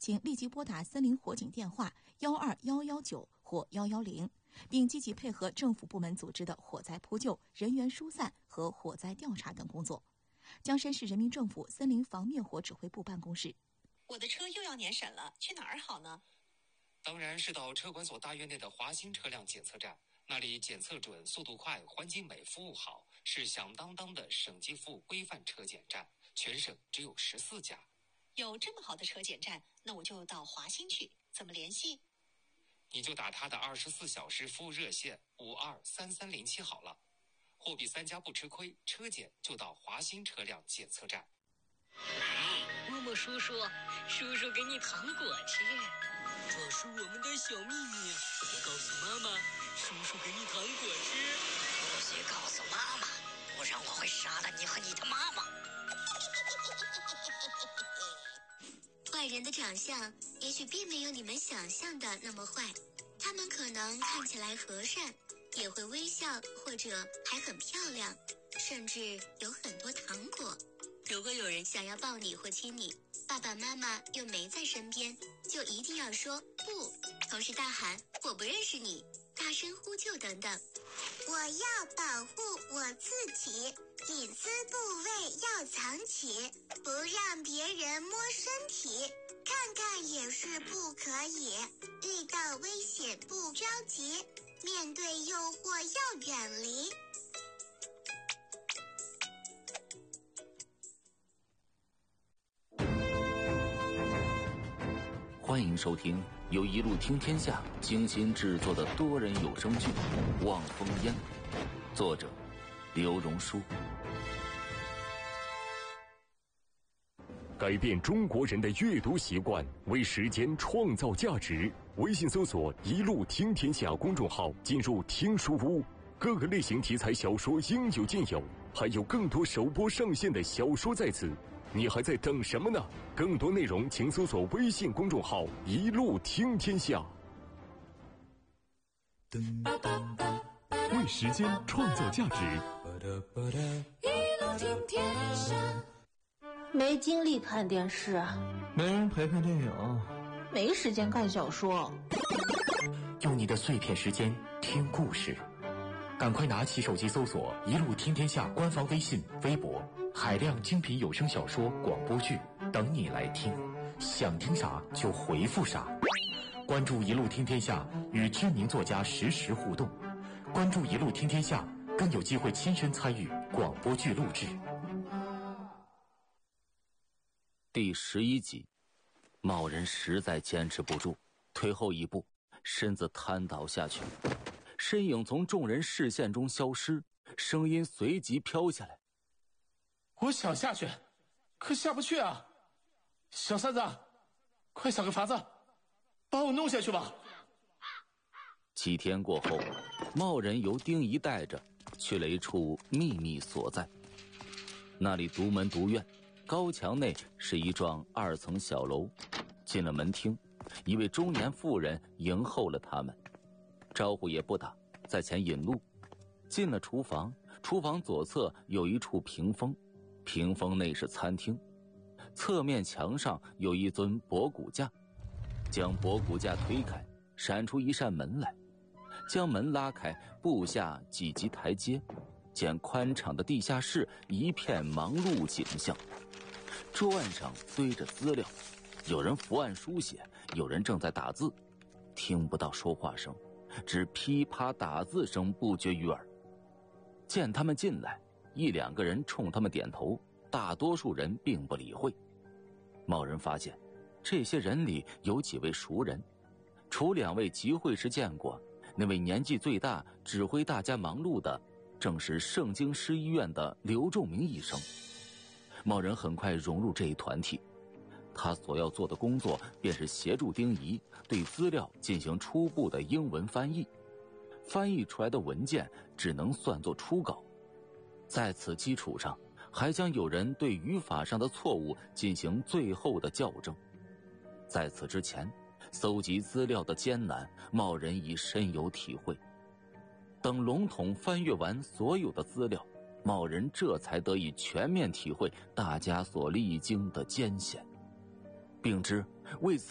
请立即拨打森林火警电话12119或110，并积极配合政府部门组织的火灾扑救、人员疏散和火灾调查等工作。江山市人民政府森林防灭火指挥部办公室。 我的车又要年审了，去哪儿好呢？ 当然是到车管所大院内的华新车辆检测站，那里检测准、速度快、环境美、服务好，是响当当的省级服务规范车检站，全省只有14家。 有这么好的车检站，那我就到华新去，怎么联系？ 你就打他的24小时服务热线523307好了。货比三家不吃亏，车检就到华新车辆检测站。 默默叔叔，叔叔给你糖果吃，这是我们的小秘密，别告诉妈妈，叔叔给你糖果吃， 不许告诉妈妈，不然我会杀了你和你的妈妈。 坏人的长相也许并没有你们想象的那么坏，他们可能看起来和善，也会微笑，或者还很漂亮，甚至有很多糖果。如果有人想要抱你或亲你，爸爸妈妈又没在身边，就一定要说不，同时大喊我不认识你，大声呼救等等。 我要保护我自己，隐私部位要藏起，不让别人摸身体，看看也是不可以。遇到危险不着急，面对诱惑要远离。 欢迎收听由一路听天下精心制作的多人有声剧《望风烟》，作者刘荣书。 改变中国人的阅读习惯，为时间创造价值。微信搜索“一路听天下”公众号，进入听书屋，各个类型题材小说应有尽有，还有更多首播上线的小说在此。你还在等什么呢？更多内容请搜索微信公众号“一路听天下”。为时间创造价值。 一路听天下。 没精力看电视， 没人陪看电影， 没时间看小说。 用你的碎片时间听故事，赶快拿起手机搜索“一路听天下”官方微信、微博，海量精品有声小说、广播剧等你来听，想听啥就回复啥。关注“一路听天下”，与知名作家实时互动。关注“一路听天下”，更有机会亲身参与广播剧录制。 第11集，某人实在坚持不住，退后一步，身子瘫倒下去，身影从众人视线中消失，声音随即飘下来： 我想下去，可下不去啊！小三子，快想个法子，把我弄下去吧。 几天过后，茂人由丁仪带着去了一处秘密所在，那里独门独院，高墙内是一幢2层小楼。进了门厅，一位中年妇人迎候了他们，招呼也不打，在前引路。进了厨房，厨房左侧有一处屏风，屏风内是餐厅，侧面墙上有一尊博古架，将博古架推开，闪出一扇门来，将门拉开，步下几级台阶，见宽敞的地下室一片忙碌景象。桌案上堆着资料，有人伏案书写，有人正在打字，听不到说话声，只噼啪打字声不绝于耳。见他们进来，1、2个人冲他们点头，大多数人并不理会。某人发现这些人里有几位熟人，除2位集会时见过，那位年纪最大指挥大家忙碌的正是盛京市医院的刘仲明医生。某人很快融入这一团体，他所要做的工作便是协助丁仪对资料进行初步的英文翻译，翻译出来的文件只能算作初稿，在此基础上还将有人对语法上的错误进行最后的校正。在此之前，搜集资料的艰难，某人已深有体会。等笼统翻阅完所有的资料，某人这才得以全面体会大家所历经的艰险，并知为此